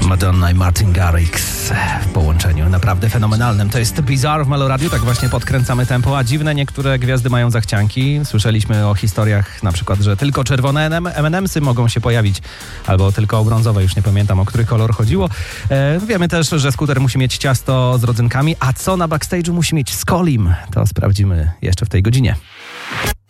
Madonna i Martin Garrix w połączeniu naprawdę fenomenalnym. To jest Bizarre w Meloradiu, tak właśnie podkręcamy tempo, a dziwne niektóre gwiazdy mają zachcianki. Słyszeliśmy o historiach na przykład, że tylko czerwone M&M'sy mogą się pojawić, albo tylko brązowe, już nie pamiętam, o który kolor chodziło. Wiemy też, że skuter musi mieć ciasto z rodzynkami, a co na backstage'u musi mieć Skolim? To sprawdzimy jeszcze w tej godzinie.